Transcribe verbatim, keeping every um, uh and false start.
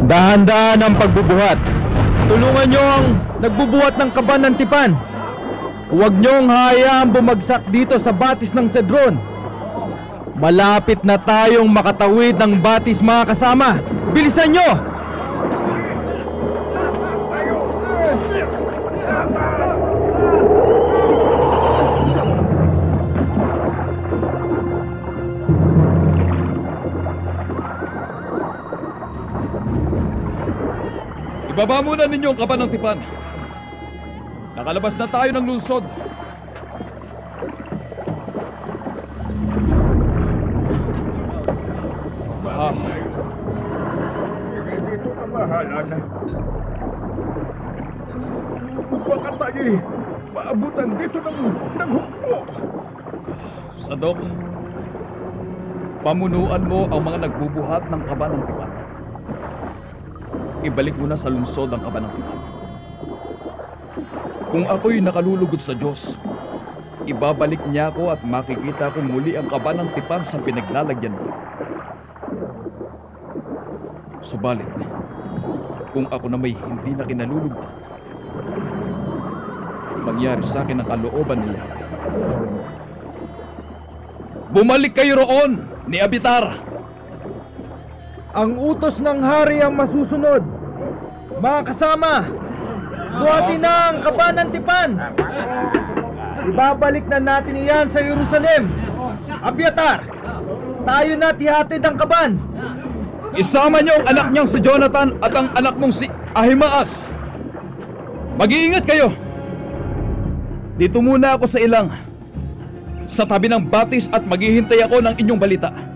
Dahan-dahan ang pagbubuhat. Tulungan nyo ang nagbubuhat ng kaban ng tipan. Huwag nyong hayaang bumagsak dito sa batis ng Cedron. Malapit na tayong makatawid ng batis, mga kasama. Bilisan nyo! Ibaba muna ninyo ang kaban ng tipan. Nakalabas na tayo ng lungsod. Ah. Dito na mahalan. Baka tayo maabutan dito ng, ng hukbo. Sadok, pamunuan mo ang mga nagbubuhat ng kaban ng tipan. Ibalik mo na sa lungsod ang kaban ng tipan. Kung ako'y nakalulugod sa Diyos, ibabalik niya ako at makikita ko muli ang kaban ng tipan sa pinaglalagyan ko. Subalit, kung ako na may hindi na kinalulugod, mangyari sa akin ang kalooban nila. Bumalik kayo roon ni Abiatar. Ang utos ng hari ang masusunod. Mga kasama, buhatin na ang kaban ng tipan. Ibabalik na natin iyan sa Jerusalem. Abiatar, tayo na tihatid ang kaban. Isama niyo ang anak niyang si Jonathan at ang anak mong si Ahimaas. Mag-iingat kayo. Dito muna ako sa ilang, sa tabi ng batis, at maghihintay ako ng inyong balita.